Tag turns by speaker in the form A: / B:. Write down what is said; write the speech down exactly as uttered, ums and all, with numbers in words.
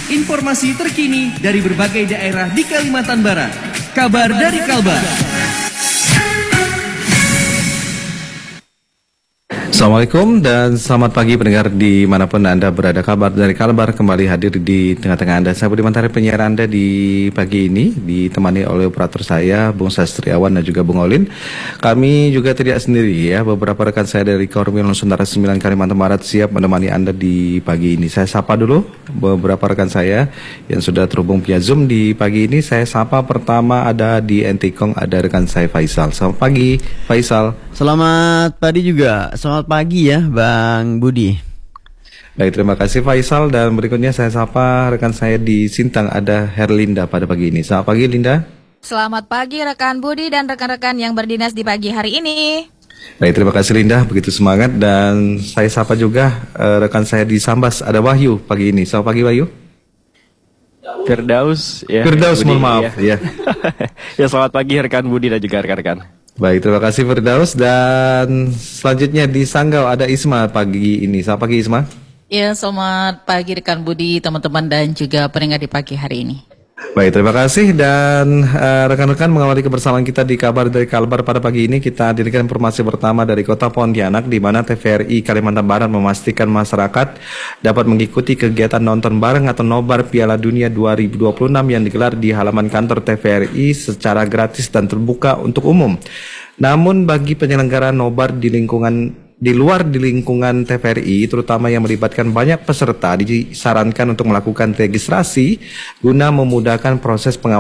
A: Informasi terkini dari berbagai daerah di Kalimantan Barat. Kabar dari Kalbar.
B: Assalamualaikum dan selamat pagi pendengar dimanapun Anda berada. Kabar dari Kalbar kembali hadir di tengah-tengah Anda. Saya Budi Mantari, penyiar Anda di pagi ini, ditemani oleh operator saya Bung Sastriawan dan juga Bung Olin. Kami juga tidak sendiri ya, beberapa rekan saya dari Korwil Nusantara sembilan Kalimantan Barat siap menemani Anda di pagi ini. Saya sapa dulu beberapa rekan saya yang sudah terhubung via Zoom di pagi ini. Saya sapa pertama ada di Entikong, ada rekan saya Faisal. Selamat pagi Faisal.
C: Selamat pagi juga. Selamat pagi ya Bang Budi.
B: Baik, terima kasih Faisal. Dan berikutnya saya sapa rekan saya di Sintang, ada Herlinda pada pagi ini. Selamat pagi Linda.
D: Selamat pagi rekan Budi dan rekan-rekan yang berdinas di pagi hari ini.
B: Baik, terima kasih Linda, begitu semangat. Dan saya sapa juga uh, rekan saya di Sambas, ada Wahyu pagi ini. Selamat pagi Wahyu.
E: Firdaus ya.
B: Firdaus,
E: Budi,
B: mohon maaf ya.
E: Ya. Ya, selamat pagi rekan Budi dan juga rekan-rekan.
B: Baik, terima kasih Firdaus. Dan selanjutnya di Sanggau ada Isma pagi ini. Selamat pagi Isma.
F: Ya, selamat pagi rekan Budi, teman-teman dan juga pendengar di pagi hari ini.
B: Baik, terima kasih. Dan uh, rekan-rekan mengawali kebersamaan kita di Kabar dari Kalbar pada pagi ini, kita hadirkan informasi pertama dari Kota Pontianak, di mana T V R I Kalimantan Barat memastikan masyarakat dapat mengikuti kegiatan nonton bareng atau nobar Piala Dunia dua ribu dua puluh enam yang digelar di halaman kantor T V R I secara gratis dan terbuka untuk umum. Namun bagi penyelenggara nobar di lingkungan di luar di lingkungan T V R I, terutama yang melibatkan banyak peserta, disarankan untuk melakukan registrasi guna memudahkan proses pengawasan